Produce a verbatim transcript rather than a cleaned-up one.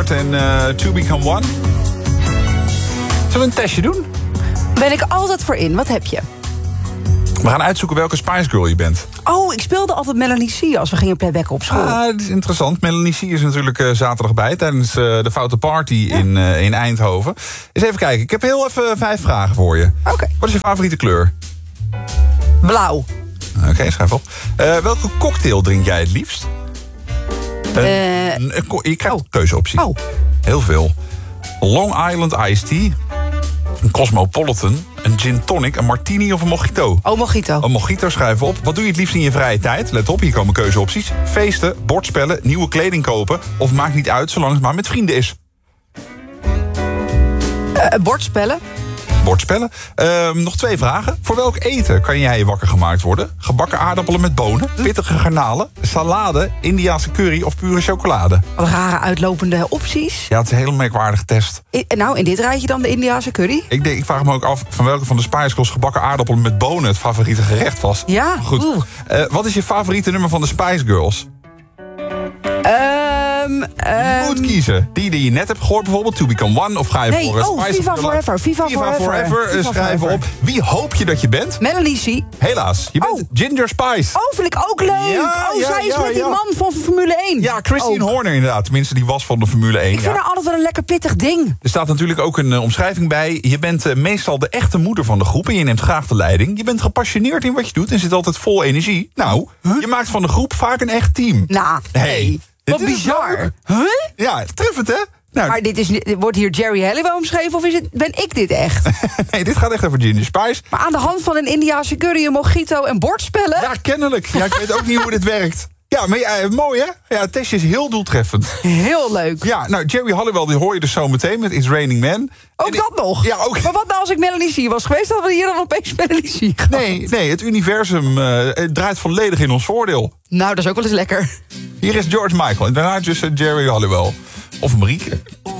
honderd en uh, To Become One. Zullen we een testje doen? Ben ik altijd voor in. Wat heb je? We gaan uitzoeken welke Spice Girl je bent. Oh, ik speelde altijd Melanie C. als we gingen playbacken op school. Ah, dat is interessant. Melanie C. is natuurlijk uh, zaterdag bij tijdens uh, de Foute Party ja. in, uh, in Eindhoven. Eens even kijken. Ik heb heel even vijf vragen voor je. Oké. Okay. Wat is je favoriete kleur? Blauw. Oké, okay, schrijf op. Uh, welke cocktail drink jij het liefst? Uh, uh, een, je krijgt oh. keuzeopties. Oh. Heel veel. Long Island Iced Tea. Een Cosmopolitan, een gin tonic, een martini of een mojito? Oh, mojito. Een mojito, schrijven op. Wat doe je het liefst in je vrije tijd? Let op, hier komen keuzeopties. Feesten, bordspellen, nieuwe kleding kopen... of maakt niet uit, zolang het maar met vrienden is. Uh, bordspellen. Bordspellen. Uh, nog twee vragen. Voor welk eten kan jij wakker gemaakt worden? Gebakken aardappelen met bonen, pittige garnalen... salade, Indiase curry of pure chocolade? Wat rare uitlopende opties. Ja, het is een hele merkwaardige test. I, nou, in dit rijtje dan de Indiase curry? Ik, denk, ik vraag me ook af van welke van de Spice Girls... gebakken aardappelen met bonen het favoriete gerecht was. Ja, goed. Uh, wat is je favoriete nummer van de Spice Girls? Um, je moet um, kiezen. Die die je net hebt gehoord, bijvoorbeeld To Become One... of ga je nee, voor oh, Spice Viva Forever. Viva, Viva Forever. Forever. Viva Schrijven forever. op. Wie hoop je dat je bent? Melanie C. Helaas. Je bent oh. Ginger Spice. Oh, vind ik ook leuk. Ja, oh, ja, zij is ja, met die ja. man van Formule één. Ja, Christine oh. Horner inderdaad. Tenminste, die was van de Formule één. Ik vind ja. haar altijd wel een lekker pittig ding. Er staat natuurlijk ook een uh, omschrijving bij. Je bent uh, meestal de echte moeder van de groep... en je neemt graag de leiding. Je bent gepassioneerd in wat je doet en zit altijd vol energie. Nou, huh? je maakt van de groep vaak een echt team. Nou, hey. Wat bizar. Huh? Ja, treffend hè? Nou, maar dit is, wordt hier Jerry Halliwell omschreven of is het, ben ik dit echt? nee, dit gaat echt over Ginger Spice. Maar aan de hand van een Indiase curry, een mojito en bordspellen? Ja, kennelijk. Ja, ik weet ook niet hoe dit werkt. Ja, maar ja, mooi hè? Ja, het testje is heel doeltreffend. Heel leuk. Ja, nou, Jerry Halliwell, die hoor je dus zo meteen met It's Raining Men. Ook en dat ik, nog? Ja, ook. Maar wat nou als ik Melanie C was geweest, hadden we hier dan opeens Melanie C gehad? Nee, nee, het universum uh, het draait volledig in ons voordeel. Nou, dat is ook wel eens lekker. Hier is George Michael en daarna dus uh, Jerry Halliwell. Of Marieke.